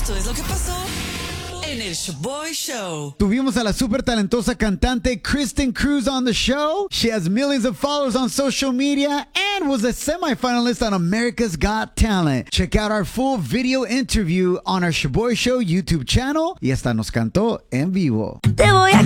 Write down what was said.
Esto es lo que pasó en el Shoboy Show. Tuvimos a la super talentosa cantante Kristen Cruz on the show. She has millions of followers on social media and was a semifinalist on America's Got Talent. Check out our full video interview on our Shoboy Show YouTube channel. Y hasta nos cantó en vivo. Te voy a